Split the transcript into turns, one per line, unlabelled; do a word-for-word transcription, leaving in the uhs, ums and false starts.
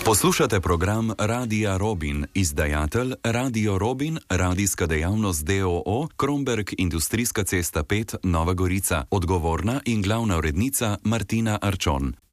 Poslušate program Radia Robin, izdajatelj Radio Robin, radijska dejavnost d o o, Kromberk, Industrijska cesta pet, Nova Gorica, odgovorna in glavna urednica Martina Arčon.